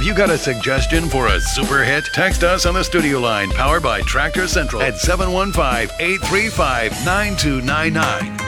Have you got a suggestion for a super hit? Text us on the studio line powered by Tractor Central at 715-835-9299.